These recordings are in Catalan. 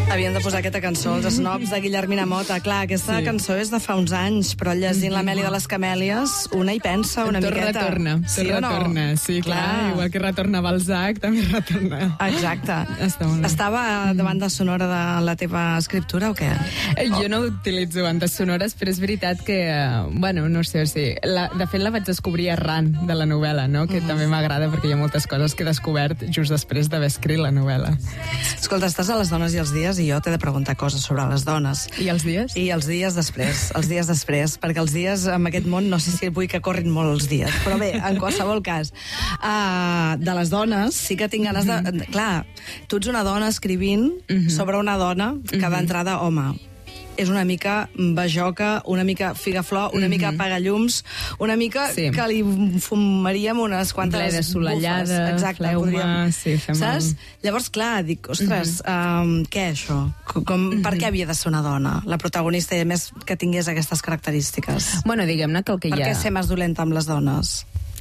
Havien de posar aquesta cançó, els snobs de Guillermina Motta. Clar, aquesta cançó és de fa uns anys, però llegint l'Amèlia de les Camèlies, una hi pensa una miqueta. Tot retorna, sí, clar. Igual que retorna Balzac, també retorna. Exacte. Està molt bé. Estava de banda sonora de la teva escriptura o què? Jo no utilitzo bandes sonores, però és veritat que, bueno, no sé, de fet la vaig descobrir arran de la novel·la, no? Que també m'agrada perquè hi ha moltes coses que he descobert just després d'haver escrit la novel·la. Escolta, estàs a Les dones i els dies i jo t'he de preguntar coses sobre les dones. I els dies? I els dies després, perquè els dies en aquest món no sé si vull que corrin molt els dies, però bé, en qualsevol cas, de les dones sí que tinc ganes de... Clar, tu ets una dona escrivint sobre una dona que d'entrada, home, és una mica bajoca, una mica figaflor, una mica apagallums, una mica que li fumaríem unes quantes ple de solellada, bufes. Exacte, fleuma, saps? Llavors, clar, dic, ostres, què això? Per què havia de ser una dona, la protagonista, i a més que tingués aquestes característiques? Bueno, diguem-ne que el que hi ha... Per què ser més dolenta amb les dones?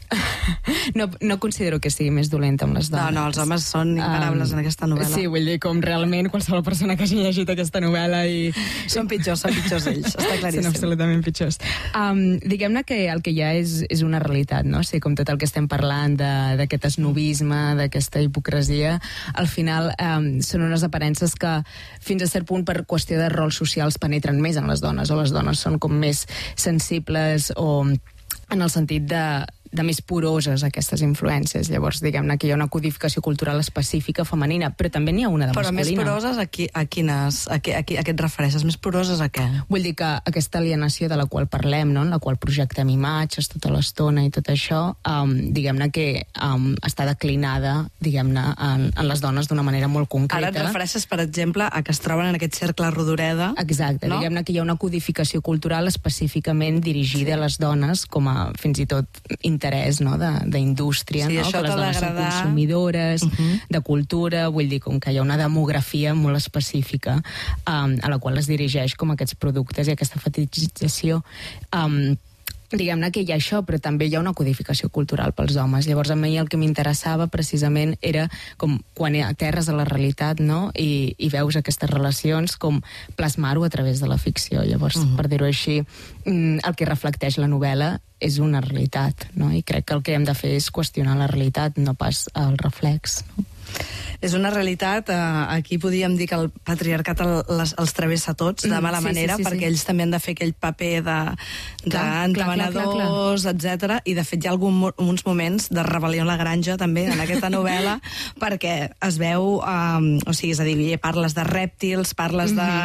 No considero que sigui més dolenta amb les dones. No, els homes són imparables en aquesta novel·la. Sí, vull dir, com realment qualsevol persona que hagi llegit aquesta novel·la i... Són pitjors ells, està claríssim. Són absolutament pitjors. Diguem-ne que el que hi ha és una realitat, no? O sigui, com tot el que estem parlant d'aquest esnovisme, d'aquesta hipocresia, al final són unes aparences que fins a cert punt per qüestió de rols socials penetren més en les dones, o les dones són com més sensibles o en el sentit de més poroses aquestes influències. Llavors, diguem-ne que hi ha una codificació cultural específica femenina, però també n'hi ha una de masculina. Però més poroses a quines? A què et refereixes? Més poroses a què? Vull dir que aquesta alienació de la qual parlem, no? En la qual projectem imatges tota l'estona i tot això, diguem-ne que està declinada, diguem-ne, en les dones d'una manera molt concreta. Ara et refereixes, per exemple, a que es troben en aquest cercle rodoreda. Exacte, no? Diguem-ne que hi ha una codificació cultural específicament dirigida a les dones, com a fins i tot interès, no? d'indústria, sí, no? Que les dones són consumidores de cultura, vull dir, com que hi ha una demografia molt específica a la qual es dirigeix com aquests productes i aquesta fetitització. Diguem-ne que hi ha això, però també hi ha una codificació cultural pels homes. Llavors, a mi el que m'interessava precisament era com quan aterres a la realitat, no? I veus aquestes relacions, com plasmar-ho a través de la ficció. Llavors, per dir-ho així, el que reflecteix la novel·la és una realitat, no? I crec que el que hem de fer és qüestionar la realitat, no pas el reflex, no? És una realitat, aquí podíem dir que el patriarcat els travessa tots de mala manera, perquè ells també han de fer aquell paper d'entabanadors, etc. I de fet hi ha uns moments de rebel·lió en la granja també en aquesta novel·la, perquè es veu, o sigui, és a dir, parles de rèptils, parles de...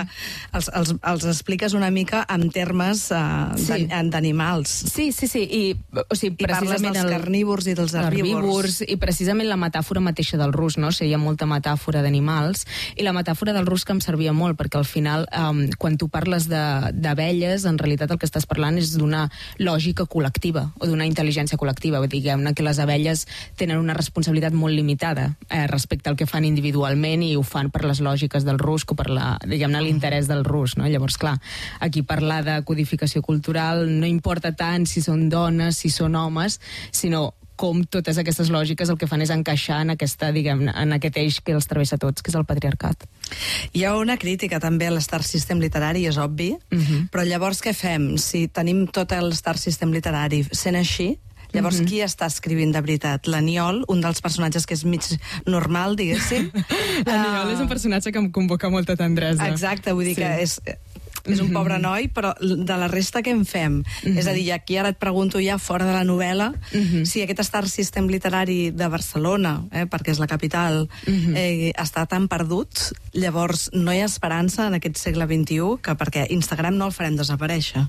Els expliques una mica en termes d'animals. Sí, i parles dels carnívors i dels herbívors. I precisament la metàfora mateixa del rus, no? O sigui, hi ha molta metàfora d'animals, i la metàfora del rus que em servia molt, perquè al final, quan tu parles d'abelles, en realitat el que estàs parlant és d'una lògica col·lectiva, o d'una intel·ligència col·lectiva. Diguem-ne que les abelles tenen una responsabilitat molt limitada respecte al que fan individualment, i ho fan per les lògiques del rusc, o per l'interès del rus, no? Llavors, clar, aquí parlar de codificació cultural no importa tant si són dones, si són homes, sinó com totes aquestes lògiques el que fan és encaixar en en aquest eix que els travessa tots, que és el patriarcat. Hi ha una crítica també a l'Star System literari, és obvi, però llavors què fem? Si tenim tot l'Star System literari sent així, llavors qui està escrivint de veritat? L'Aniol, un dels personatges que és mig normal, diguéssim. L'Aniol és un personatge que em convoca molta tendresa. Exacte, vull dir que és un pobre noi, però de la resta què en fem? És a dir, aquí ara et pregunto ja fora de la novel·la si aquest Star System literari de Barcelona, perquè és la capital, està tan perdut, llavors no hi ha esperança en aquest segle XXI, que perquè Instagram no el farem desaparèixer.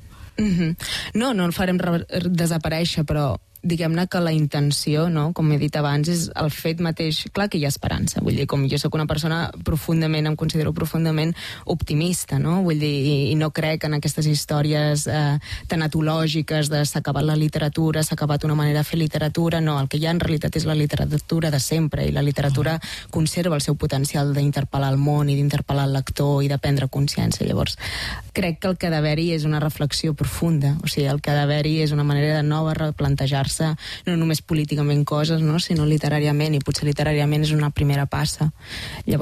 No el farem desaparèixer, però diguem-ne que la intenció, no, com he dit abans, és el fet mateix. Clar que hi ha esperança, vull dir, com jo sóc una persona em considero profundament optimista, no? Vull dir, i no crec en aquestes històries tanatològiques de s'ha acabat la literatura, s'ha acabat una manera de fer literatura. No, el que hi ha en realitat és la literatura de sempre, i la literatura conserva el seu potencial d'interpel·lar el món i d'interpel·lar el lector i de prendre consciència. Llavors, crec que el que ha d'haver-hi és una reflexió profunda, o sigui, el que ha d'haver-hi és una manera de nova replantejar-se no només políticament coses, no? Sinó literàriament, i potser literàriament és una primera passa. Llavors,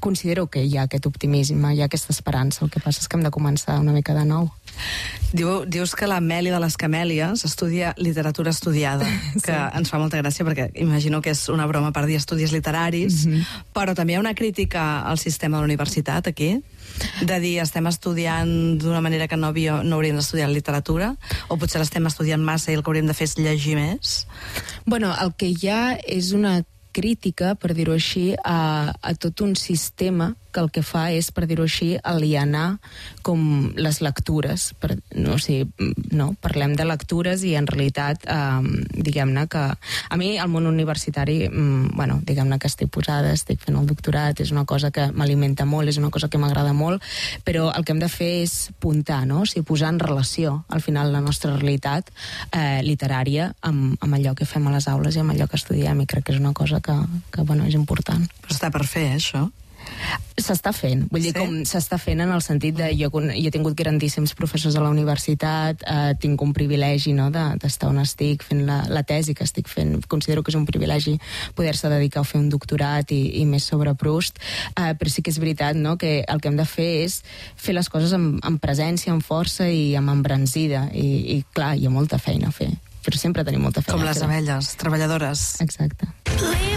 considero que hi ha aquest optimisme, hi ha aquesta esperança. El que passa és que hem de començar una mica de nou. Dius que la Meli de les Camèlies estudia literatura estudiada, que ens fa molta gràcia perquè imagino que és una broma per dir estudis literaris, però també hi ha una crítica al sistema de la universitat aquí, de dir estem estudiant d'una manera que no hauríem d'estudiar literatura, o potser l'estem estudiant massa i el que hauríem de fer és llegir més? Bueno, el que hi ha és una crítica, per dir-ho així, a tot un sistema que el que fa és, per dir-ho així, alienar com les lectures. Parlem de lectures i en realitat, diguem-ne que... A mi, el món universitari, diguem-ne que estic posada, estic fent el doctorat, és una cosa que m'alimenta molt, és una cosa que m'agrada molt, però el que hem de fer és puntar, no? O sigui, posar en relació, al final, la nostra realitat literària amb allò que fem a les aules i amb allò que estudiem, i crec que és una cosa que és important. Però està per fer, això? S'està fent, vull dir, com s'està fent en el sentit de jo he tingut grandíssims professors a la universitat, tinc un privilegi, no?, d'estar on estic fent la tesi que estic fent. Considero que és un privilegi poder-se dedicar a fer un doctorat i més sobre Proust, però sí que és veritat, no?, que el que hem de fer és fer les coses amb presència, amb força i amb embranzida, i clar, hi ha molta feina a fer, però sempre tenim molta feina com les abelles, treballadores. Exacte.